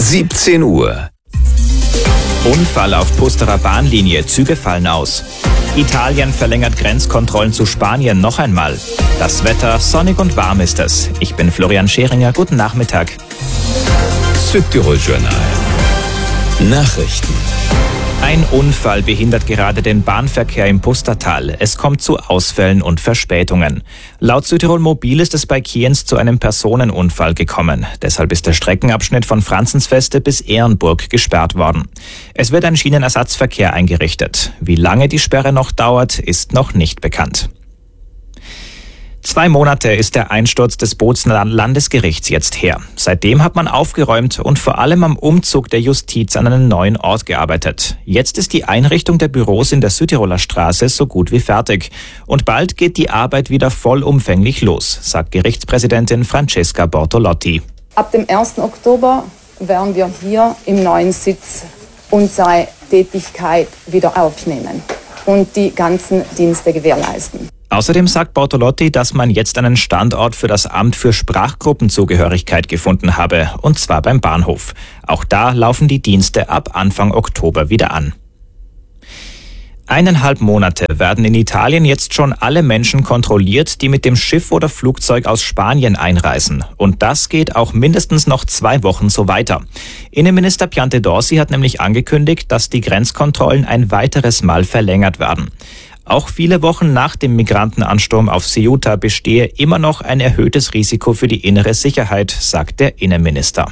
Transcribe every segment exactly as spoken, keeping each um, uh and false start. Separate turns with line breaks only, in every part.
siebzehn Uhr.
Unfall auf Pusterer Bahnlinie, Züge fallen aus. Italien verlängert Grenzkontrollen zu Spanien noch einmal. Das Wetter, sonnig und warm ist es. Ich bin Florian Scheringer, guten Nachmittag.
Südtirol Journal. Nachrichten.
Ein Unfall behindert gerade den Bahnverkehr im Pustertal. Es kommt zu Ausfällen und Verspätungen. Laut Südtirol Mobil ist es bei Kienz zu einem Personenunfall gekommen. Deshalb ist der Streckenabschnitt von Franzensfeste bis Ehrenburg gesperrt worden. Es wird ein Schienenersatzverkehr eingerichtet. Wie lange die Sperre noch dauert, ist noch nicht bekannt. Zwei Monate ist der Einsturz des Bozener Landesgerichts jetzt her. Seitdem hat man aufgeräumt und vor allem am Umzug der Justiz an einen neuen Ort gearbeitet. Jetzt ist die Einrichtung der Büros in der Südtiroler Straße so gut wie fertig. Und bald geht die Arbeit wieder vollumfänglich los, sagt Gerichtspräsidentin Francesca Bortolotti.
Ab dem ersten Oktober werden wir hier im neuen Sitz unsere Tätigkeit wieder aufnehmen und die ganzen Dienste gewährleisten.
Außerdem sagt Bortolotti, dass man jetzt einen Standort für das Amt für Sprachgruppenzugehörigkeit gefunden habe, und zwar beim Bahnhof. Auch da laufen die Dienste ab Anfang Oktober wieder an. Eineinhalb Monate werden in Italien jetzt schon alle Menschen kontrolliert, die mit dem Schiff oder Flugzeug aus Spanien einreisen. Und das geht auch mindestens noch zwei Wochen so weiter. Innenminister Piantedosi hat nämlich angekündigt, dass die Grenzkontrollen ein weiteres Mal verlängert werden. Auch viele Wochen nach dem Migrantenansturm auf Ceuta bestehe immer noch ein erhöhtes Risiko für die innere Sicherheit, sagt der Innenminister.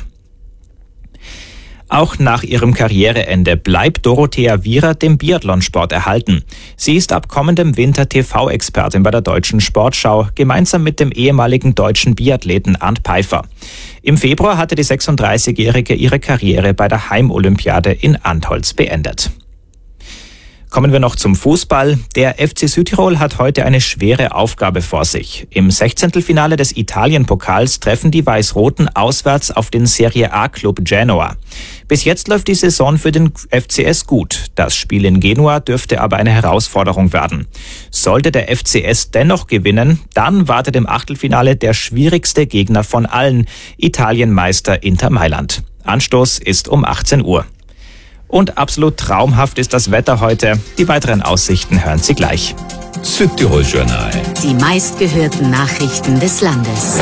Auch nach ihrem Karriereende bleibt Dorothea Viera dem Biathlonsport erhalten. Sie ist ab kommendem Winter T V-Expertin bei der Deutschen Sportschau, gemeinsam mit dem ehemaligen deutschen Biathleten Arndt Pfeiffer. Im Februar hatte die sechsunddreißigjährige ihre Karriere bei der Heimolympiade in Antholz beendet. Kommen wir noch zum Fußball. Der F C Südtirol hat heute eine schwere Aufgabe vor sich. Im Sechzehntelfinale des Italien-Pokals treffen die Weiß-Roten auswärts auf den Serie A-Club Genoa. Bis jetzt läuft die Saison für den F C S gut. Das Spiel in Genua dürfte aber eine Herausforderung werden. Sollte der F C S dennoch gewinnen, dann wartet im Achtelfinale der schwierigste Gegner von allen, Italienmeister Inter Mailand. Anstoß ist um achtzehn Uhr. Und absolut traumhaft ist das Wetter heute. Die weiteren Aussichten hören Sie gleich.
Südtirol Journal.
Die meistgehörten Nachrichten des Landes.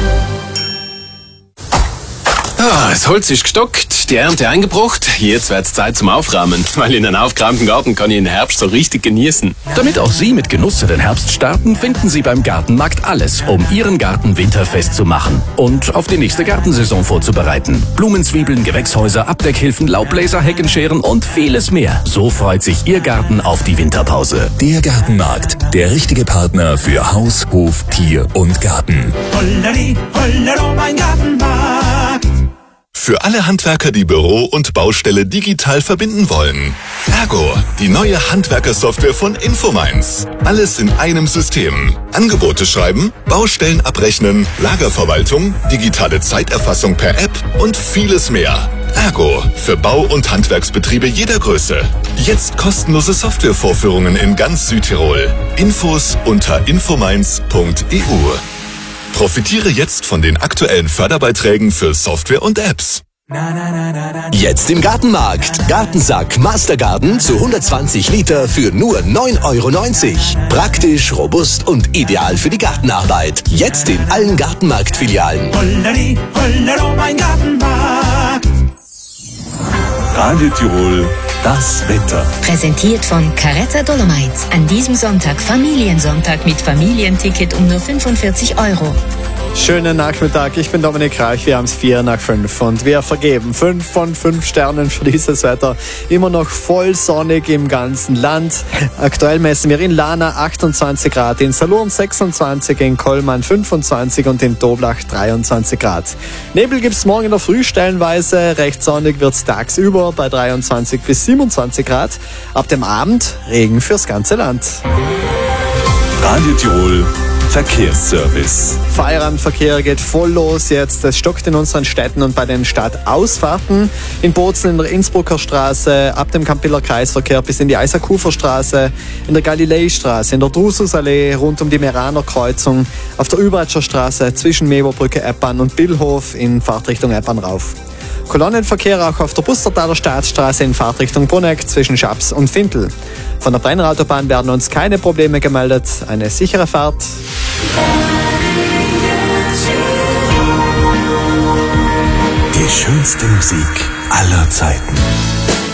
Ah, das Holz ist gestockt, die Ernte eingebracht. Jetzt wird's Zeit zum Aufräumen, weil in einem aufgeräumten Garten kann ich den Herbst so richtig genießen.
Damit auch Sie mit Genuss in den Herbst starten, finden Sie beim Gartenmarkt alles, um Ihren Garten winterfest zu machen und auf die nächste Gartensaison vorzubereiten. Blumenzwiebeln, Gewächshäuser, Abdeckhilfen, Laubbläser, Heckenscheren und vieles mehr. So freut sich Ihr Garten auf die Winterpause.
Der Gartenmarkt, der richtige Partner für Haus, Hof, Tier und Garten.
Holleri, hollero, mein Gartenmarkt.
Für alle Handwerker, die Büro und Baustelle digital verbinden wollen. Ergo, die neue Handwerkersoftware von Infomines. Alles in einem System. Angebote schreiben, Baustellen abrechnen, Lagerverwaltung, digitale Zeiterfassung per App und vieles mehr. Ergo, für Bau- und Handwerksbetriebe jeder Größe. Jetzt kostenlose Softwarevorführungen in ganz Südtirol. Infos unter infomines punkt e u. Profitiere jetzt von den aktuellen Förderbeiträgen für Software und Apps.
Jetzt im Gartenmarkt. Gartensack Mastergarden zu hundertzwanzig Liter für nur neun Euro neunzig. Praktisch, robust und ideal für die Gartenarbeit. Jetzt in allen Gartenmarkt-Filialen.
Holleri, hollero, mein Gartenmarkt.
Radio Tirol, das Wetter.
Präsentiert von Caretta Dolomites. An diesem Sonntag Familiensonntag mit Familienticket um nur fünfundvierzig Euro.
Schönen Nachmittag, ich bin Dominik Reich, wir haben es vier nach fünf und wir vergeben fünf von fünf Sternen für dieses Wetter. Immer noch voll sonnig im ganzen Land. Aktuell messen wir in Lana achtundzwanzig Grad, in Salurn sechsundzwanzig, in Kollmann fünfundzwanzig und in Toblach dreiundzwanzig Grad. Nebel gibt es morgen in der Früh stellenweise, recht sonnig wird es tagsüber bei dreiundzwanzig bis siebenundzwanzig Grad. Ab dem Abend Regen fürs ganze Land.
Radio Tirol Verkehrsservice.
Feierabendverkehr geht voll los jetzt. Es stockt in unseren Städten und bei den Stadtausfahrten. In Bozen in der Innsbrucker Straße, ab dem Campiller Kreisverkehr bis in die Eisakufer Straße, in der Galileistraße, in der Drususallee, rund um die Meraner Kreuzung, auf der Überatscher Straße zwischen Meberbrücke, Eppan und Billhof in Fahrtrichtung Eppan rauf. Kolonnenverkehr auch auf der Bustertaler Staatsstraße in Fahrtrichtung Bruneck zwischen Schaps und Fintel. Von der Brenner Autobahn werden uns keine Probleme gemeldet. Eine sichere Fahrt.
Die schönste Musik aller Zeiten.